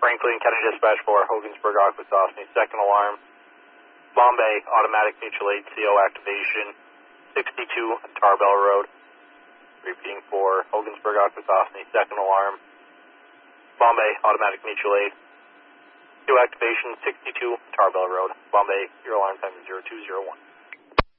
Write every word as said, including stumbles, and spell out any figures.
Franklin County Dispatch for Hogansburg, Akwesasne, second alarm. Bombay, automatic mutual aid, C O activation, sixty-two Tarbell Road. Repeating for Hogansburg, Akwesasne, second alarm. Bombay, automatic mutual aid, C O activation, sixty-two Tarbell Road. Bombay, your alarm time is zero two zero one.